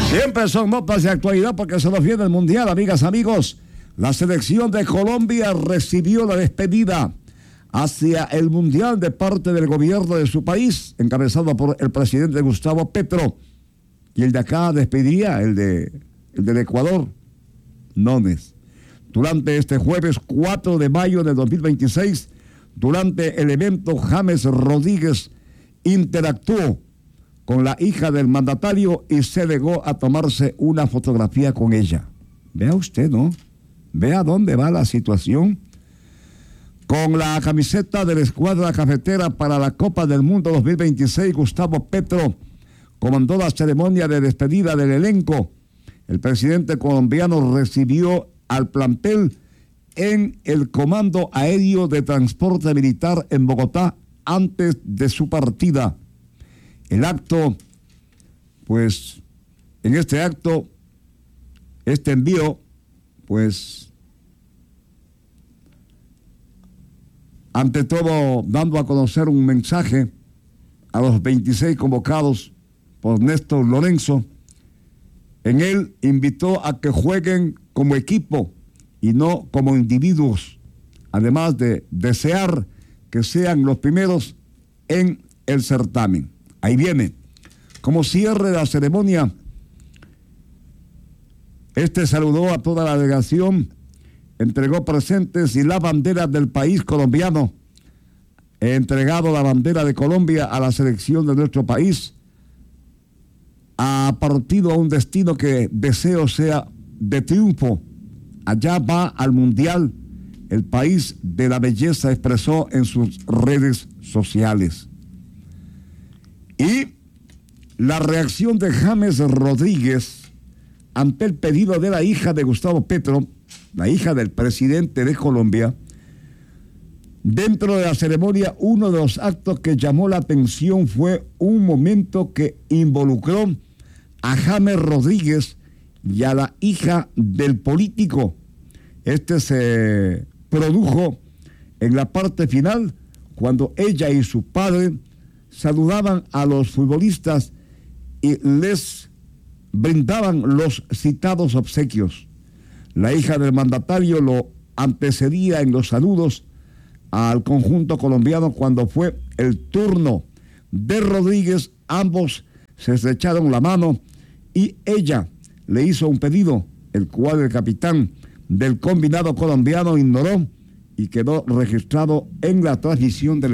Siempre son notas de actualidad porque se nos viene el Mundial, amigas, amigos. La selección de Colombia recibió la despedida hacia el Mundial de parte del gobierno de su país, encabezado por el presidente Gustavo Petro. Y el de acá despediría, el del Ecuador, Nones. Durante este jueves 4 de mayo de 2026, durante el evento, James Rodríguez interactuó con la hija del mandatario y se negó a tomarse una fotografía con ella. Vea usted, ¿no? Vea dónde va la situación. Con la camiseta de la escuadra cafetera para la Copa del Mundo 2026, Gustavo Petro comandó la ceremonia de despedida del elenco. El presidente colombiano recibió al plantel en el Comando Aéreo de Transporte Militar en Bogotá antes de su partida. El acto, pues, en este acto, este envío, pues, ante todo, dando a conocer un mensaje a los 26 convocados por Néstor Lorenzo. En él invitó a que jueguen como equipo y no como individuos, además de desear que sean los primeros en el certamen. Ahí viene, como cierre de la ceremonia, saludó a toda la delegación, entregó presentes y la bandera del país colombiano. He entregado la bandera de Colombia a la selección de nuestro país, ha partido a un destino que deseo sea de triunfo. Allá va al Mundial, el país de la belleza, expresó en sus redes sociales. Y la reacción de James Rodríguez ante el pedido de la hija de Gustavo Petro, la hija del presidente de Colombia. Dentro de la ceremonia, uno de los actos que llamó la atención fue un momento que involucró a James Rodríguez y a la hija del político. Se produjo en la parte final, cuando ella y su padre saludaban a los futbolistas y les brindaban los citados obsequios. La hija del mandatario lo antecedía en los saludos al conjunto colombiano. Cuando fue el turno de Rodríguez, ambos se estrecharon la mano y ella le hizo un pedido, el cual el capitán del combinado colombiano ignoró y quedó registrado en la transmisión del